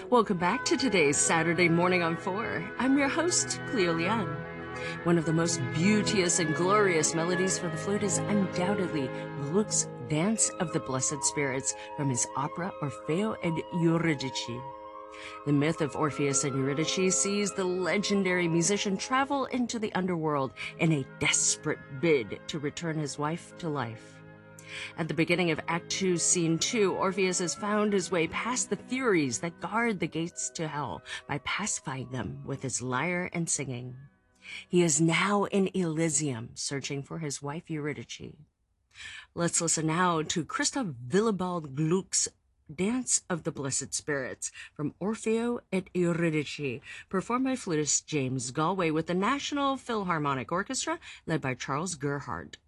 Welcome back to today's Saturday Morning on 4. I'm your host, Cleo Lian. One of the most beauteous and glorious melodies for the flute is undoubtedly Gluck's Dance of the Blessed Spirits from his opera Orfeo ed Euridice. The myth of Orpheus and Eurydice sees the legendary musician travel into the underworld in a desperate bid to return his wife to life. At the beginning of Act 2, Scene 2, Orpheus has found his way past the Furies that guard the gates to hell by pacifying them with his lyre and singing. He is now in Elysium, searching for his wife Eurydice. Let's listen now to Christoph Willibald Gluck's Dance of the Blessed Spirits from Orfeo et Eurydice, performed by flutist James Galway with the National Philharmonic Orchestra, led by Charles Gerhardt.